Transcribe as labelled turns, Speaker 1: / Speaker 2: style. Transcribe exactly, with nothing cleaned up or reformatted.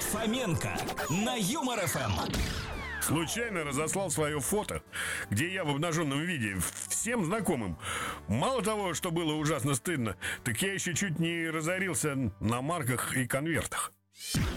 Speaker 1: Фоменко на Юмор эф эм.
Speaker 2: Случайно разослал свое фото, где я в обнаженном виде, всем знакомым. Мало того, что было ужасно стыдно, так я еще чуть не разорился на марках и конвертах.